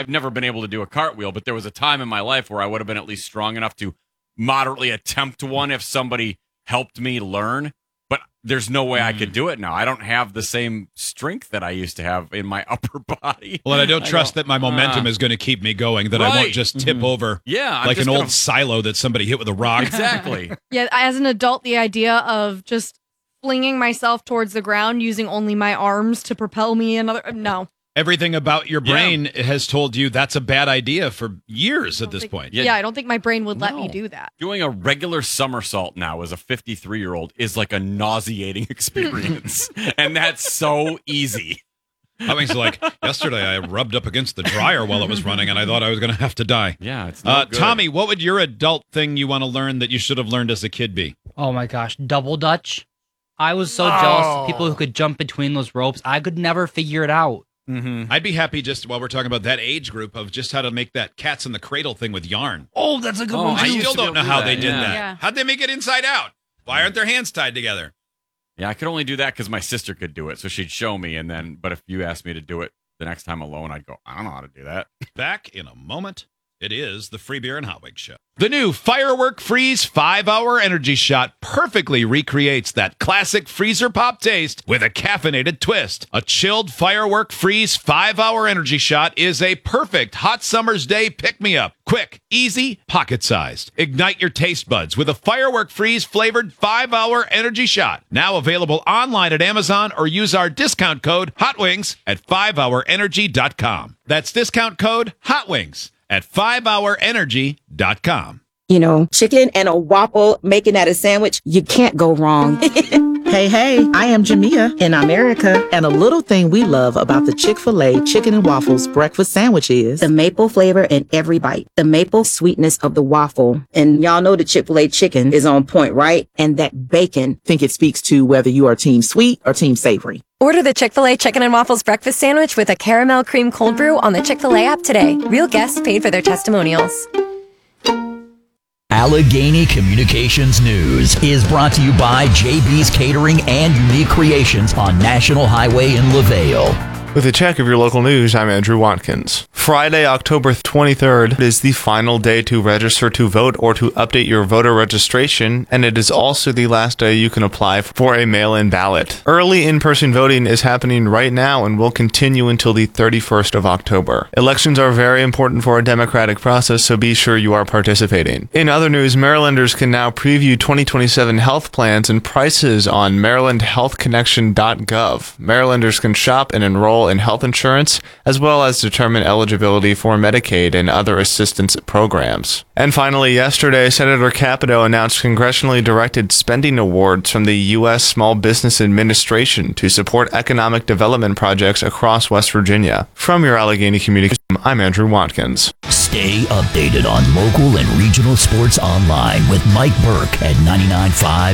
I've never been able to do a cartwheel, but there was a time in my life where I would have been at least strong enough to moderately attempt one if somebody helped me learn. But there's no way I could do it now. I don't have the same strength that I used to have in my upper body. Well, and I don't trust that my momentum is going to keep me going, that I won't just tip over like an old silo that somebody hit with a rock. Exactly. Yeah, as an adult, the idea of just flinging myself towards the ground using only my arms to propel me no. Everything about your brain has told you that's a bad idea for years at this point. Yeah, I don't think my brain would let me do that. Doing a regular somersault now as a 53-year-old is like a nauseating experience. And that's so easy. I mean, like, yesterday I rubbed up against the dryer while it was running, and I thought I was going to have to die. Yeah, it's not good. Tommy, what would your adult thing you want to learn that you should have learned as a kid be? Oh, my gosh. Double Dutch. I was so jealous of people who could jump between those ropes. I could never figure it out. Mm-hmm. I'd be happy just while we're talking about that age group of just how to make that cats in the cradle thing with yarn. Oh, that's a good one. I still don't know how they did that. Yeah. How'd they make it inside out? Why aren't their hands tied together? Yeah, I could only do that because my sister could do it, so she'd show me, but if you asked me to do it the next time alone, I'd go, I don't know how to do that. Back in a moment. It is the Free Beer and Hot Wings Show. The new Firework Freeze 5-Hour Energy Shot perfectly recreates that classic freezer pop taste with a caffeinated twist. A chilled Firework Freeze 5-Hour Energy Shot is a perfect hot summer's day pick-me-up. Quick, easy, pocket-sized. Ignite your taste buds with a Firework Freeze flavored 5-Hour Energy Shot. Now available online at Amazon or use our discount code HOTWINGS at 5hourenergy.com. That's discount code HOTWINGS at 5hourenergy.com. You know, chicken and a waffle, making that a sandwich, you can't go wrong. Hey, I am Jamia in America, and a little thing we love about the Chick-fil-A Chicken and Waffles breakfast sandwich is the maple flavor in every bite, the maple sweetness of the waffle. And y'all know the Chick-fil-A chicken is on point, right? And that bacon. think it speaks to whether you are team sweet or team savory. Order the Chick-fil-A Chicken and Waffles breakfast sandwich with a caramel cream cold brew on the Chick-fil-A app today. Real guests paid for their testimonials. Allegheny Communications News is brought to you by JB's Catering and Unique Creations on National Highway in LaVale. With a check of your local news, I'm Andrew Watkins. Friday, October 23rd is the final day to register to vote or to update your voter registration, and it is also the last day you can apply for a mail-in ballot. Early in-person voting is happening right now and will continue until the 31st of October. Elections are very important for a democratic process, so be sure you are participating. In other news, Marylanders can now preview 2027 health plans and prices on marylandhealthconnection.gov. Marylanders can shop and enroll in health insurance, as well as determine eligibility for Medicaid and other assistance programs. And finally, yesterday, Senator Capito announced congressionally directed spending awards from the U.S. Small Business Administration to support economic development projects across West Virginia. From your Allegheny Communications, I'm Andrew Watkins. Stay updated on local and regional sports online with Mike Burke at 99.5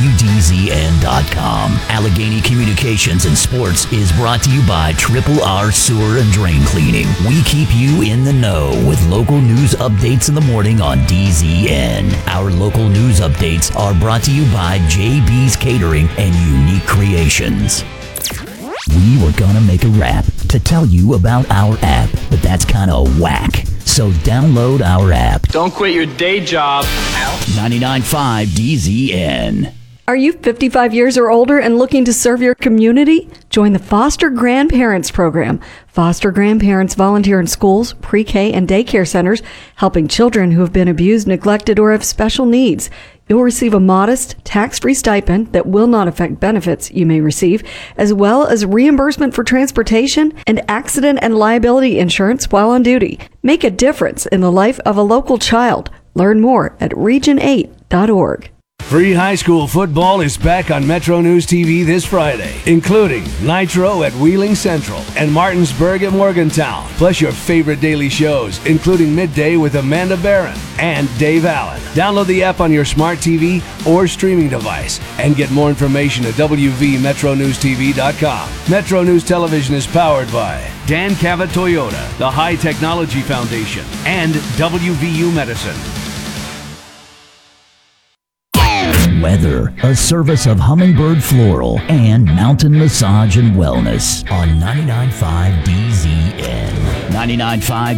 WDZN.com. Allegheny Communications and Sports is brought to you by Triple R Sewer and Drain Cleaning. We keep you in the know with local news updates in the morning on DZN. Our local news updates are brought to you by JB's Catering and Unique Creations. We were gonna make a rap to tell you about our app, but that's kind of whack. So download our app. Don't quit your day job. 99.5 DZN. Are you 55 years or older and looking to serve your community? Join the Foster Grandparents Program. Foster grandparents volunteer in schools, pre-K, and daycare centers, helping children who have been abused, neglected, or have special needs. You'll receive a modest, tax-free stipend that will not affect benefits you may receive, as well as reimbursement for transportation and accident and liability insurance while on duty. Make a difference in the life of a local child. Learn more at region8.org. Free high school football is back on Metro News TV this Friday, including Nitro at Wheeling Central and Martinsburg at Morgantown, plus your favorite daily shows, including Midday with Amanda Barron and Dave Allen. Download the app on your smart TV or streaming device and get more information at WVMetroNewsTV.com. Metro News Television is powered by Dan Cavett Toyota, the High Technology Foundation, and WVU Medicine. Weather, a service of Hummingbird Floral and Mountain Massage and Wellness on 99.5 DZN. 99.5